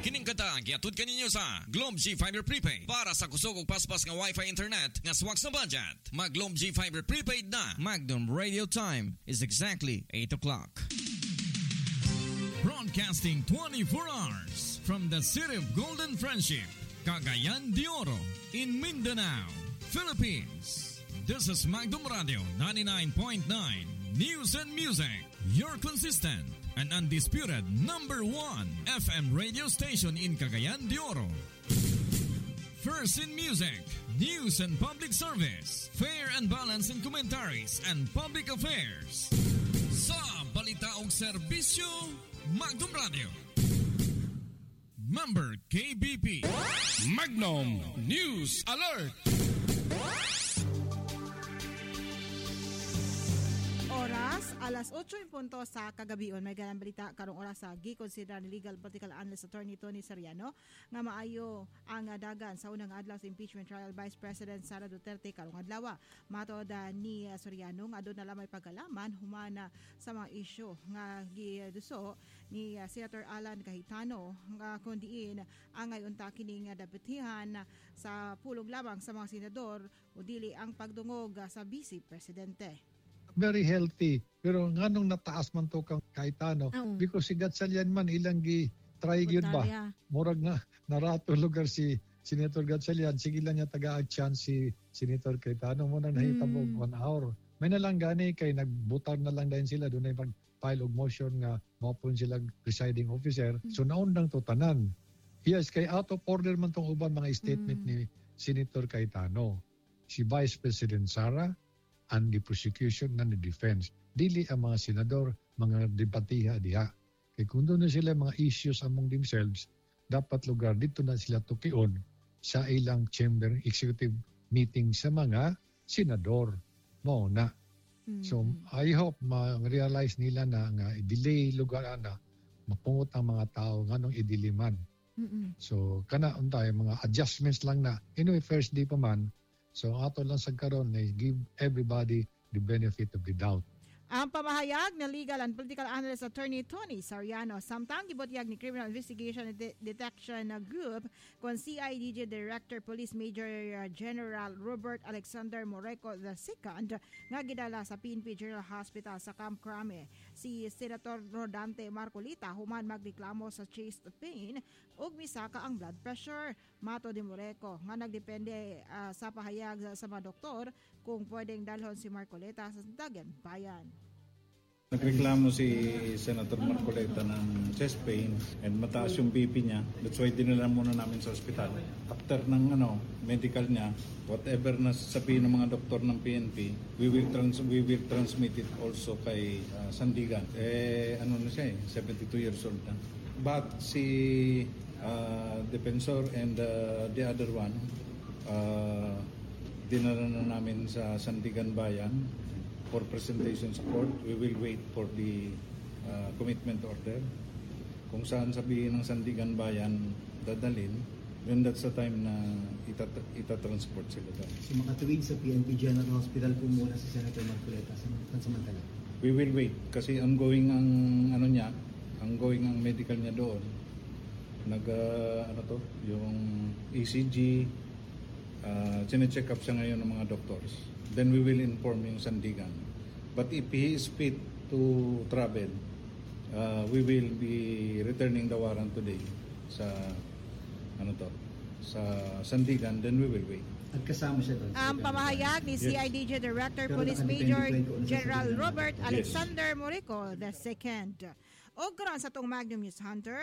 Kining kata giatud kaninyo sa Globe G Fiber Prepaid para sa kusog og paspas nga Wi-Fi internet nga swak sa budget. Mag Globe G Fiber Prepaid na. Magnum Radio Time is exactly 8 o'clock. Broadcasting 24 hours from the city of Golden Friendship, Cagayan de Oro, in Mindanao, Philippines. This is Magnum Radio 99.9 News and Music, your consistent and undisputed number 1 FM radio station in Cagayan de Oro. First in music, news and public service, fair and balanced in commentaries and public affairs. Sa balita og serbisyo, Magnum Radio. Member KBP. Magnum News Alert. Oras, alas 8:00 sa kagabion. May ganang balita karong oras sa gikonsidera ni legal political analyst attorney Tony Soriano nga maayo ang dagan sa unang adlaw sa impeachment trial Vice President Sara Duterte karong adlaw. Matod ni Soriano nga adto na lamay pagkalaman humana sa mga isyu nga giduso ni Senator Alan Cayetano nga kundiin angay unta kining dapitihan sa pulong labang sa mga senador o dili ang pagdungog sa Vice Presidente. Very healthy. Pero nganong nataas man to kang Cayetano because si Gatchalian man ilang try gyud ba. Murag nga narato lugar si Senator Gatchalian, sige lang niya taga-chance si Senator Cayetano mo na nahitabo 1 hour. May nalang gani kay nagbutang na lang din sila doon ay mag-file og motion nga maupon sila presiding officer. So naundang to tanan. Yes, kay out of order man tong uban mga statement ni Senator Cayetano. Si Vice President Sara and the prosecution and the defense. Dili ang mga senador, mga debatiha diha. Kaya kung doon na sila mga issues among themselves, dapat lugar dito na sila tukion sa ilang chamber executive meeting sa mga senador. Mo na. So I hope ma-realize nila na nga i-delay lugar na mapungot ang mga tao nganong idiliman. So kana untay mga adjustments lang na. Anyway, first day pa man, so ato lang sa karon na give everybody the benefit of the doubt. Ang pamahayag na legal and political analyst attorney Tony Soriano samtang gibutyag ni Criminal Investigation and Detection Group kon CIDG Director Police Major General Robert Alexander Moreco II nga gidala sa PNP General Hospital sa Camp Crame si Senator Rodante Marcolita human magreklamo sa chest pain ug misaka ang blood pressure. Mato de Moreco nga nagdepende sa pahayag sa mga doktor kung pwedeng dalhon si Marcolita sa Dagan Bayan. Nagreklamo si Senator Marcoleta ng chest pain and mataas yung BP niya. That's why dinala muna namin sa ospital. After ng medical niya, whatever na sabihin ng mga doktor ng PNP, we will transmit it also kay Sandigan. Ano na siya 72 years old na. But si Defensor and the other one, dinala na namin sa Sandigan Bayan for presentation sa court. We will wait for the commitment order. Kung saan sabihin ng Sandigan Bayan dadalhin, when that's the time na itatransport sila doon. So makatuwid sa PNP General Hospital po muna si Senator Marcoleta pansamantala? We will wait kasi ongoing ang ongoing ang medical niya doon. Yung ECG, chine-check up siya ngayon ng mga doctors. Then we will inform yung Sandigan. But if he is fit to travel, we will be returning the warrant today sa sa Sandigan, then we will wait. At kasama siya doon. Ang pamahayag ni CIDG Director Police Major General Robert Alexander Moreco II. O karon sa tong Magnum News Hunter,